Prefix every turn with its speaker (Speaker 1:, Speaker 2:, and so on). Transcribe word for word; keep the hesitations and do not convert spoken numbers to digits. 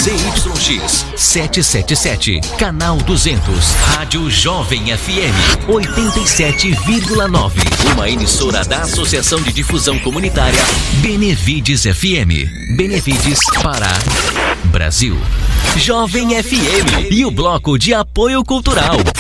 Speaker 1: Z Y X setecentos e setenta e sete, canal duzentos, Rádio Jovem F M oitenta e sete vírgula nove, uma emissora da Associação de Difusão Comunitária Benevides F M. Benevides, Pará, Brasil. Jovem F M e o Bloco de Apoio Cultural.